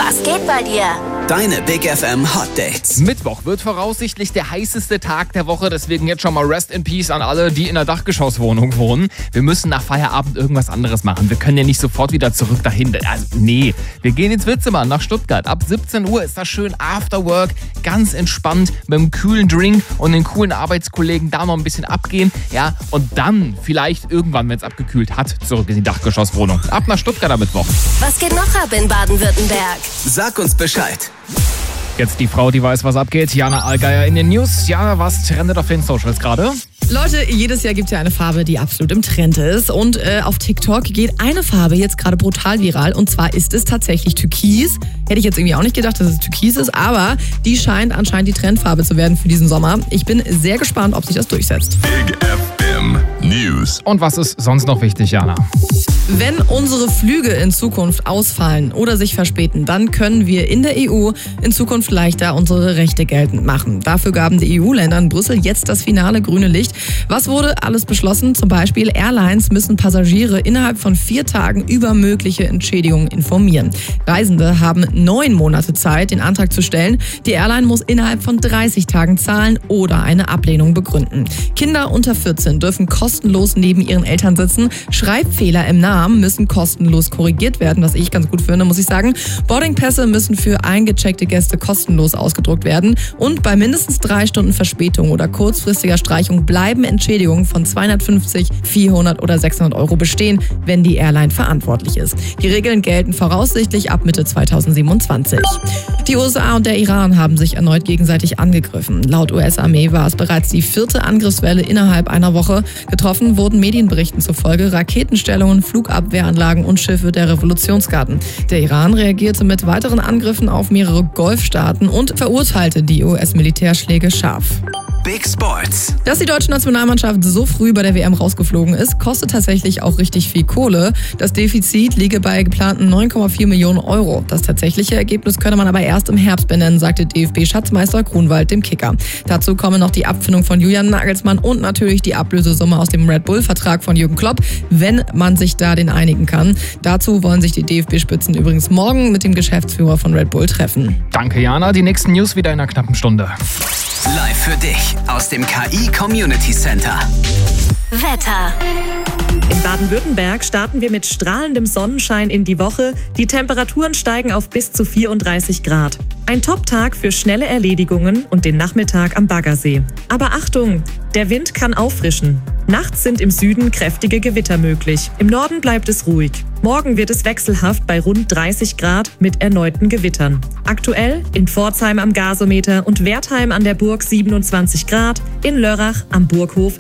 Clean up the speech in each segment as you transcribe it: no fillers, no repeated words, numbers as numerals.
Was geht bei dir? Deine Big FM Hot Dates. Mittwoch wird voraussichtlich der heißeste Tag der Woche, deswegen jetzt schon mal Rest in Peace an alle, die in einer Dachgeschosswohnung wohnen. Wir müssen nach Feierabend irgendwas anderes machen. Wir können ja nicht sofort wieder zurück dahin. Also, nee, wir gehen ins Witzemann nach Stuttgart. Ab 17 Uhr ist das schön After Work, ganz entspannt mit einem kühlen Drink und den coolen Arbeitskollegen da noch ein bisschen abgehen. Ja, und dann vielleicht irgendwann, wenn es abgekühlt hat, zurück in die Dachgeschosswohnung. Ab nach Stuttgart am Mittwoch. Was geht noch ab in Baden-Württemberg? Sag uns Bescheid. Jetzt die Frau, die weiß, was abgeht. Jana Allgeier in den News. Jana, was trendet auf den Socials gerade? Leute, jedes Jahr gibt es ja eine Farbe, die absolut im Trend ist. Und auf TikTok geht eine Farbe jetzt gerade brutal viral. Und zwar ist es tatsächlich Türkis. Hätte ich jetzt irgendwie auch nicht gedacht, dass es Türkis ist. Aber die scheint anscheinend die Trendfarbe zu werden für diesen Sommer. Ich bin sehr gespannt, ob sich das durchsetzt. Big FM News. Und was ist sonst noch wichtig, Jana? Wenn unsere Flüge in Zukunft ausfallen oder sich verspäten, dann können wir in der EU in Zukunft leichter unsere Rechte geltend machen. Dafür gaben die EU-Länder in Brüssel jetzt das finale grüne Licht. Was wurde alles beschlossen? Zum Beispiel Airlines müssen Passagiere innerhalb von 4 Tagen über mögliche Entschädigungen informieren. Reisende haben 9 Monate Zeit, den Antrag zu stellen. Die Airline muss innerhalb von 30 Tagen zahlen oder eine Ablehnung begründen. Kinder unter 14 dürfen kostenlos neben ihren Eltern sitzen. Schreibfehler im Namen müssen kostenlos korrigiert werden, was ich ganz gut finde, muss ich sagen. Boardingpässe müssen für eingecheckte Gäste kostenlos ausgedruckt werden. Und bei mindestens 3 Stunden Verspätung oder kurzfristiger Streichung bleiben Entschädigungen von 250, 400 oder 600 Euro bestehen, wenn die Airline verantwortlich ist. Die Regeln gelten voraussichtlich ab Mitte 2027. Die USA und der Iran haben sich erneut gegenseitig angegriffen. Laut US-Armee war es bereits die 4. Angriffswelle innerhalb einer Woche. Getroffen wurden Medienberichten zufolge Raketenstellungen, Flugabwehranlagen und Schiffe der Revolutionsgarden. Der Iran reagierte mit weiteren Angriffen auf mehrere Golfstaaten und verurteilte die US-Militärschläge scharf. Big Sports. Dass die deutsche Nationalmannschaft so früh bei der WM rausgeflogen ist, kostet tatsächlich auch richtig viel Kohle. Das Defizit liege bei geplanten 9,4 Millionen Euro. Das tatsächliche Ergebnis könne man aber erst im Herbst benennen, sagte DFB-Schatzmeister Grunwald dem Kicker. Dazu kommen noch die Abfindung von Julian Nagelsmann und natürlich die Ablösesumme aus dem Red Bull-Vertrag von Jürgen Klopp, wenn man sich da den einigen kann. Dazu wollen sich die DFB-Spitzen übrigens morgen mit dem Geschäftsführer von Red Bull treffen. Danke, Jana. Die nächsten News wieder in einer knappen Stunde. Live für dich aus dem KI Community Center. Wetter. In Baden-Württemberg starten wir mit strahlendem Sonnenschein in die Woche. Die Temperaturen steigen auf bis zu 34 Grad. Ein Top-Tag für schnelle Erledigungen und den Nachmittag am Baggersee. Aber Achtung, der Wind kann auffrischen. Nachts sind im Süden kräftige Gewitter möglich. Im Norden bleibt es ruhig. Morgen wird es wechselhaft bei rund 30 Grad mit erneuten Gewittern. Aktuell in Pforzheim am Gasometer und Wertheim an der Burg 27 Grad, in Lörrach am Burghof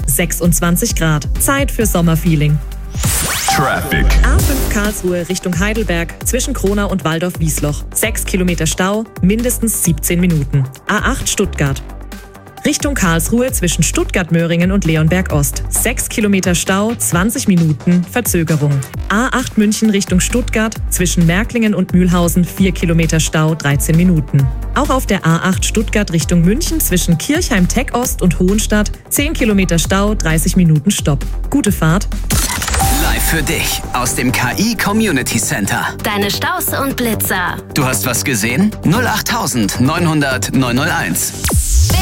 26 Grad. Zeit für Sommerfeeling. Traffic. A5 Karlsruhe Richtung Heidelberg zwischen Kronau und Waldorf-Wiesloch. 6 Kilometer Stau, mindestens 17 Minuten. A8 Stuttgart. Richtung Karlsruhe zwischen Stuttgart-Möhringen und Leonberg-Ost. 6 Kilometer Stau, 20 Minuten Verzögerung. A8 München Richtung Stuttgart zwischen Märklingen und Mühlhausen. 4 Kilometer Stau, 13 Minuten. Auch auf der A8 Stuttgart Richtung München zwischen Kirchheim-Tech-Ost und Hohenstadt. 10 Kilometer Stau, 30 Minuten Stopp. Gute Fahrt. Live für dich aus dem KI Community Center. Deine Staus und Blitzer. Du hast was gesehen? 08900 901.